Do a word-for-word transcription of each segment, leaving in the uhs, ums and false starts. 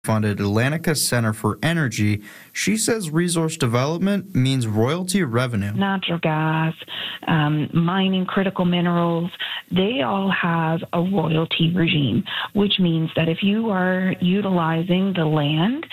funded Atlantica Center for Energy. She says resource development means royalty revenue. Natural gas, um, mining critical minerals, they all have a royalty regime, which means that if you are utilizing the land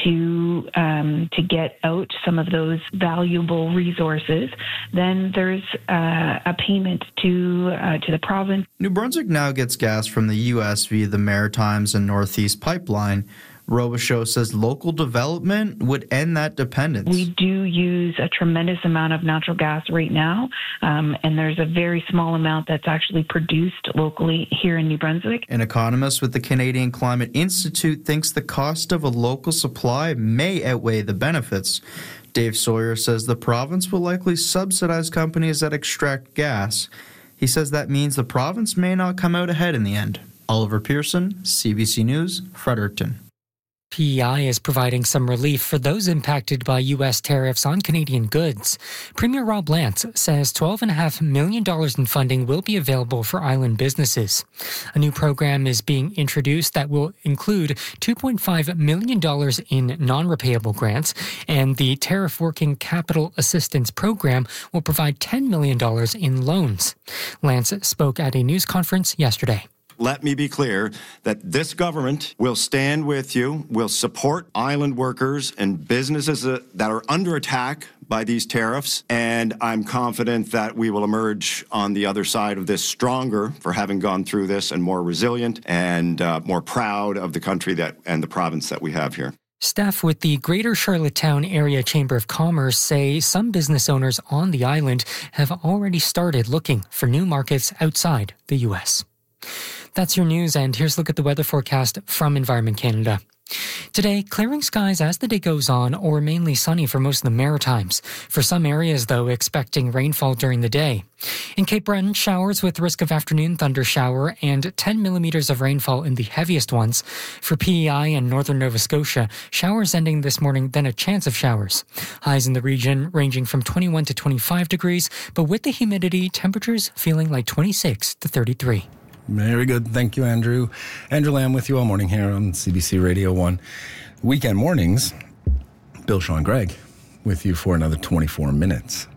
to um, to get out some of those valuable resources, then there's uh, a payment to uh, to the province. New Brunswick now gets gas from the U S via the Maritimes and Northeast Pipeline. Robichaud says local development would end that dependence. We do use a tremendous amount of natural gas right now, um, and there's a very small amount that's actually produced locally here in New Brunswick. An economist with the Canadian Climate Institute thinks the cost of a local supply may outweigh the benefits. Dave Sawyer says the province will likely subsidize companies that extract gas. He says that means the province may not come out ahead in the end. Oliver Pearson, C B C News, Fredericton. P E I is providing some relief for those impacted by U S tariffs on Canadian goods. Premier Rob Lance says twelve point five million dollars in funding will be available for island businesses. A new program is being introduced that will include two point five million dollars in non-repayable grants, and the Tariff Working Capital Assistance Program will provide ten million dollars in loans. Lance spoke at a news conference yesterday. Let me be clear that this government will stand with you, will support island workers and businesses that are under attack by these tariffs, and I'm confident that we will emerge on the other side of this stronger for having gone through this and more resilient and uh, more proud of the country that and the province that we have here. Staff with the Greater Charlottetown Area Chamber of Commerce say some business owners on the island have already started looking for new markets outside the U S. That's your news, and here's a look at the weather forecast from Environment Canada. Today, clearing skies as the day goes on, or mainly sunny for most of the Maritimes. For some areas, though, expecting rainfall during the day. In Cape Breton, showers with risk of afternoon thunder shower and ten millimeters of rainfall in the heaviest ones. For P E I and northern Nova Scotia, showers ending this morning, then a chance of showers. Highs in the region ranging from twenty-one to twenty-five degrees, but with the humidity, temperatures feeling like twenty-six to thirty-three. Very good. Thank you, Andrew. Andrew Lamb with you all morning here on C B C Radio one. Weekend mornings, Bill Sean Gregg with you for another twenty-four minutes.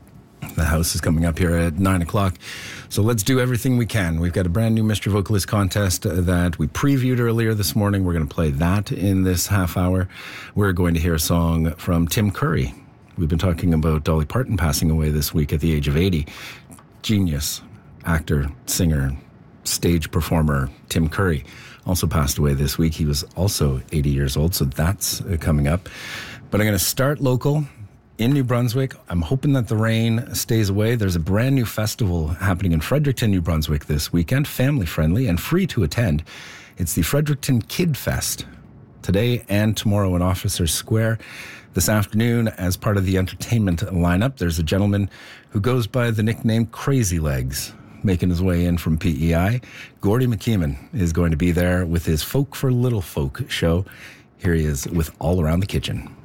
The house is coming up here at nine o'clock, so let's do everything we can. We've got a brand new Mister Vocalist contest that we previewed earlier this morning. We're going to play that in this half hour. We're going to hear a song from Tim Curry. We've been talking about Dolly Parton passing away this week at the age of eighty. Genius, actor, singer, stage performer Tim Curry also passed away this week. He was also eighty years old, so that's coming up. But I'm going to start local in New Brunswick. I'm hoping that the rain stays away. There's a brand new festival happening in Fredericton, New Brunswick this weekend, family friendly and free to attend. It's the Fredericton Kid Fest today and tomorrow in Officers Square. This afternoon, as part of the entertainment lineup, there's a gentleman who goes by the nickname Crazy Legs, making his way in from P E I. Gordy McKeeman is going to be there with his Folk for Little Folk show. Here he is with All Around the Kitchen.